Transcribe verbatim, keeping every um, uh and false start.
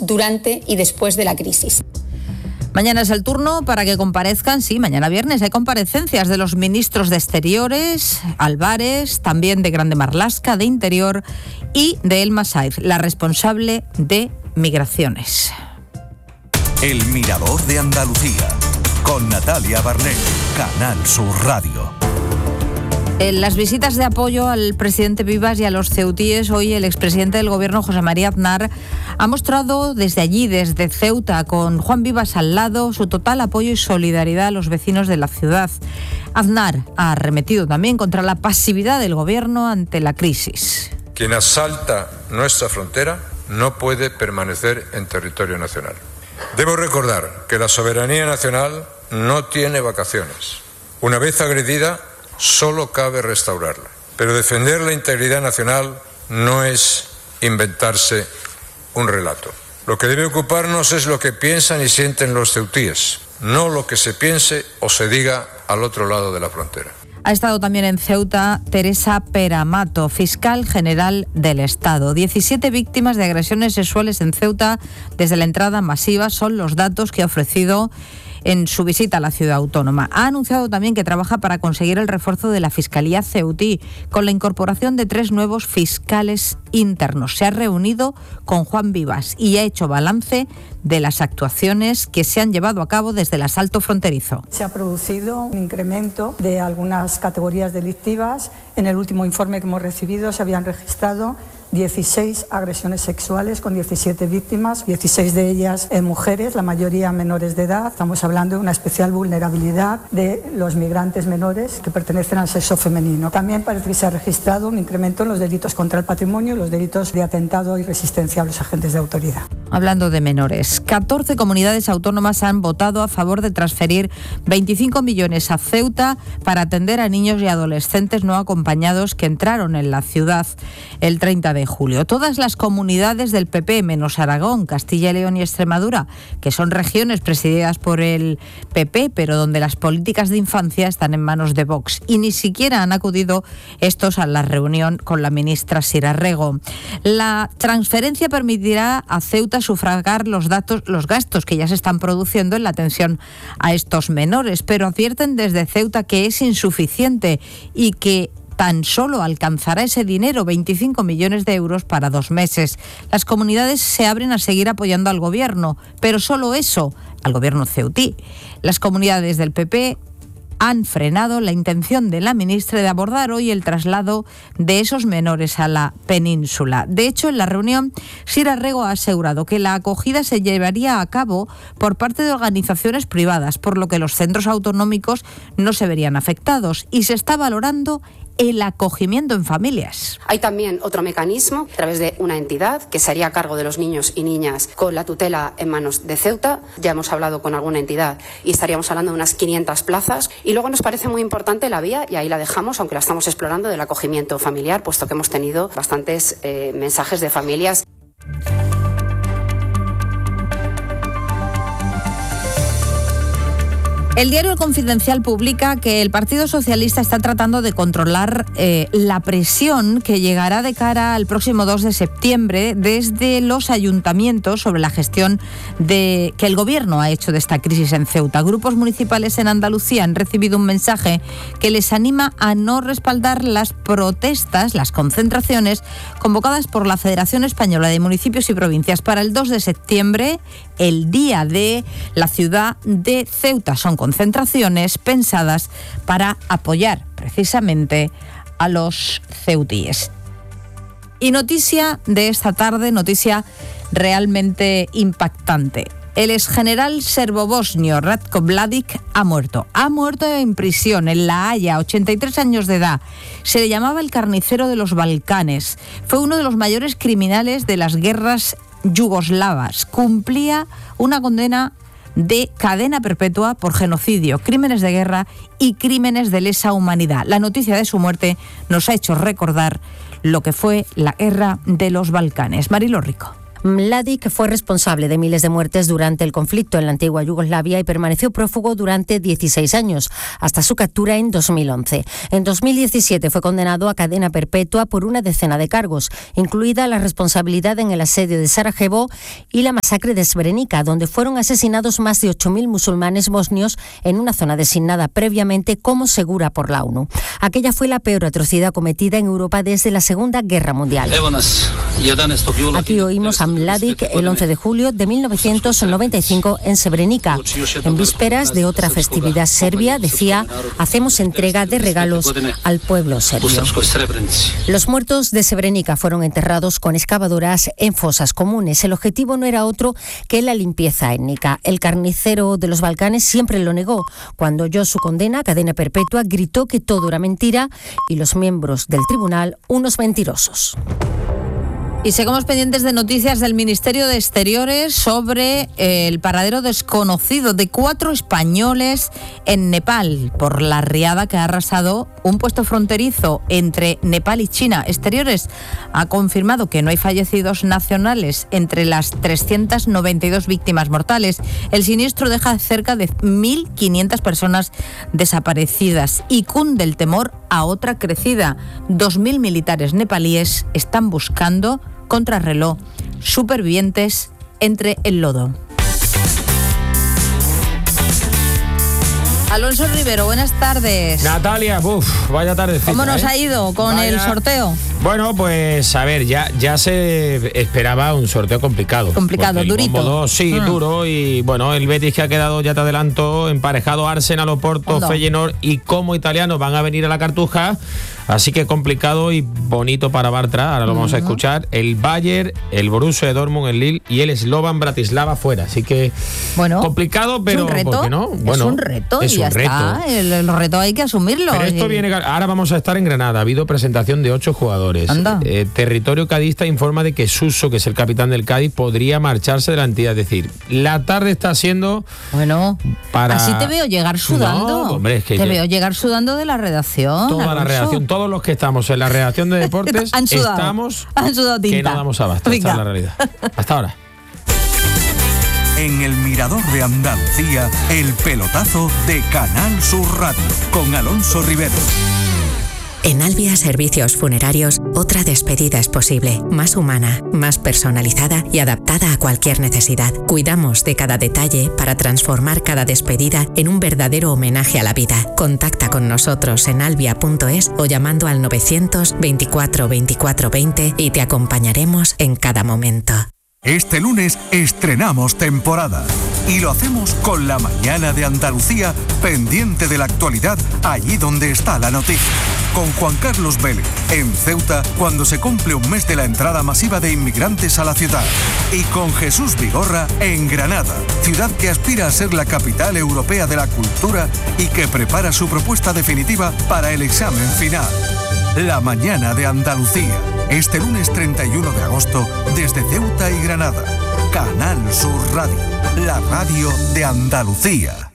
durante y después de la crisis. Mañana es el turno para que comparezcan, sí, mañana viernes hay comparecencias de los ministros de Exteriores, Álvarez, también de Grande Marlaska, de Interior, y de Elma Saiz, la responsable de Migraciones. El Mirador de Andalucía, con Natalia Barnett, Canal Sur Radio. En las visitas de apoyo al presidente Vivas y a los ceutíes, hoy el expresidente del Gobierno, José María Aznar, ha mostrado desde allí, desde Ceuta, con Juan Vivas al lado, su total apoyo y solidaridad a los vecinos de la ciudad. Aznar ha arremetido también contra la pasividad del Gobierno ante la crisis. Quien asalta nuestra frontera no puede permanecer en territorio nacional. Debo recordar que la soberanía nacional no tiene vacaciones. Una vez agredida, solo cabe restaurarla. Pero defender la integridad nacional no es inventarse un relato. Lo que debe ocuparnos es lo que piensan y sienten los ceutíes, no lo que se piense o se diga al otro lado de la frontera. Ha estado también en Ceuta Teresa Peramato, fiscal general del Estado. diecisiete víctimas de agresiones sexuales en Ceuta desde la entrada masiva son los datos que ha ofrecido en su visita a la ciudad autónoma. Ha anunciado también que trabaja para conseguir el refuerzo de la Fiscalía ceutí, con la incorporación de tres nuevos fiscales internos. Se ha reunido con Juan Vivas y ha hecho balance de las actuaciones que se han llevado a cabo desde el asalto fronterizo. Se ha producido un incremento de algunas categorías delictivas. En el último informe que hemos recibido se habían registrado dieciséis agresiones sexuales con diecisiete víctimas, dieciséis de ellas eh, mujeres, la mayoría menores de edad. Estamos hablando de una especial vulnerabilidad de los migrantes menores que pertenecen al sexo femenino. También parece que se ha registrado un incremento en los delitos contra el patrimonio y los delitos de atentado y resistencia a los agentes de autoridad. Hablando de menores, catorce comunidades autónomas han votado a favor de transferir veinticinco millones a Ceuta para atender a niños y adolescentes no acompañados que entraron en la ciudad el treinta de julio. Todas las comunidades del P P, menos Aragón, Castilla y León y Extremadura, que son regiones presididas por el P P, pero donde las políticas de infancia están en manos de Vox. Y ni siquiera han acudido estos a la reunión con la ministra Sira Rego. La transferencia permitirá a Ceuta sufragar los, datos, los gastos que ya se están produciendo en la atención a estos menores, pero advierten desde Ceuta que es insuficiente y que tan solo alcanzará ese dinero, veinticinco millones de euros para dos meses. Las comunidades se abren a seguir apoyando al gobierno, pero solo eso, al gobierno ceutí. Las comunidades del P P han frenado la intención de la ministra de abordar hoy el traslado de esos menores a la península. De hecho, en la reunión, Sira Rego ha asegurado que la acogida se llevaría a cabo por parte de organizaciones privadas, por lo que los centros autonómicos no se verían afectados, y se está valorando el acogimiento en familias. Hay también otro mecanismo a través de una entidad que se haría a cargo de los niños y niñas con la tutela en manos de Ceuta. Ya hemos hablado con alguna entidad y estaríamos hablando de unas quinientas plazas. Y luego nos parece muy importante la vía, y ahí la dejamos, aunque la estamos explorando, del acogimiento familiar, puesto que hemos tenido bastantes eh, mensajes de familias. El diario El Confidencial publica que el Partido Socialista está tratando de controlar eh, la presión que llegará de cara al próximo dos de septiembre desde los ayuntamientos sobre la gestión de, que el Gobierno ha hecho de esta crisis en Ceuta. Grupos municipales en Andalucía han recibido un mensaje que les anima a no respaldar las protestas, las concentraciones convocadas por la Federación Española de Municipios y Provincias para el dos de septiembre, el día de la ciudad de Ceuta. Son concentraciones pensadas para apoyar precisamente a los ceutíes. Y noticia de esta tarde, noticia realmente impactante. El exgeneral serbobosnio Ratko Mladic ha muerto. Ha muerto en prisión en La Haya, ochenta y tres años de edad. Se le llamaba el carnicero de los Balcanes. Fue uno de los mayores criminales de las guerras yugoslavas. Cumplía una condena de cadena perpetua por genocidio, crímenes de guerra y crímenes de lesa humanidad. La noticia de su muerte nos ha hecho recordar lo que fue la guerra de los Balcanes. Marilo Rico. Mladic fue responsable de miles de muertes durante el conflicto en la antigua Yugoslavia y permaneció prófugo durante dieciséis años, hasta su captura en dos mil once. En dos mil diecisiete fue condenado a cadena perpetua por una decena de cargos, incluida la responsabilidad en el asedio de Sarajevo y la masacre de Srebrenica, donde fueron asesinados más de ocho mil musulmanes bosnios en una zona designada previamente como segura por la ONU. Aquella fue la peor atrocidad cometida en Europa desde la Segunda Guerra Mundial. Aquí oímos a Mladic el once de julio de mil novecientos noventa y cinco en Srebrenica. En vísperas de otra festividad serbia, decía: hacemos entrega de regalos al pueblo serbio. Los muertos de Srebrenica fueron enterrados con excavadoras en fosas comunes. El objetivo no era otro que la limpieza étnica. El carnicero de los Balcanes siempre lo negó. Cuando oyó su condena a cadena perpetua, gritó que todo era mentira y los miembros del tribunal unos mentirosos. Y seguimos pendientes de noticias del Ministerio de Exteriores sobre el paradero desconocido de cuatro españoles en Nepal por la riada que ha arrasado un puesto fronterizo entre Nepal y China. Exteriores ha confirmado que no hay fallecidos nacionales entre las trescientas noventa y dos víctimas mortales. El siniestro deja cerca de mil quinientas personas desaparecidas y cunde el temor a otra crecida. dos mil militares nepalíes están buscando contrarreloj supervivientes entre el lodo. Alonso Rivero, buenas tardes. Natalia, uff, vaya tardecita. ¿Cómo nos ¿eh? ha ido con vaya... el sorteo? Bueno, pues a ver, ya, ya se esperaba un sorteo complicado. Complicado, durito. Dos, sí, mm. duro. Y bueno, el Betis que ha quedado, ya te adelanto, emparejado Arsenal, Oporto, no. Feyenoord y como italianos van a venir a la Cartuja. Así que complicado y bonito para Bartra, ahora lo vamos uh-huh. a escuchar. El Bayern, el Borussia Dortmund, el Lille y el Slovan Bratislava fuera. Así que bueno, complicado, pero ¿es un reto? ¿por qué no? Bueno, es un reto es y ya un reto. Está. El, el reto hay que asumirlo. Pero esto viene, ahora vamos a estar en Granada. Ha habido presentación de ocho jugadores. Eh, territorio cadista informa de que Suso, que es el capitán del Cádiz, podría marcharse de la entidad. Es decir, la tarde está siendo bueno para... Así te veo llegar sudando. No, hombre, es que te ya... veo llegar sudando de la redacción. Toda Alonso. La redacción, todos los que estamos en la redacción de deportes Han sudado. estamos Han sudado tinta. Que no damos abasto. Esta es la realidad. Hasta ahora. En el Mirador de Andalucía, el pelotazo de Canal Sur Radio con Alonso Rivero. En Albia Servicios Funerarios, otra despedida es posible, más humana, más personalizada y adaptada a cualquier necesidad. Cuidamos de cada detalle para transformar cada despedida en un verdadero homenaje a la vida. Contacta con nosotros en albia punto es o llamando al novecientos veinticuatro veinticuatro veinte y te acompañaremos en cada momento. Este lunes estrenamos temporada y lo hacemos con La Mañana de Andalucía, pendiente de la actualidad allí donde está la noticia. Con Juan Carlos Vélez en Ceuta cuando se cumple un mes de la entrada masiva de inmigrantes a la ciudad. Y con Jesús Vigorra en Granada, ciudad que aspira a ser la capital europea de la cultura y que prepara su propuesta definitiva para el examen final. La Mañana de Andalucía, este lunes treinta y uno de agosto, desde Ceuta y Granada. Canal Sur Radio, la radio de Andalucía.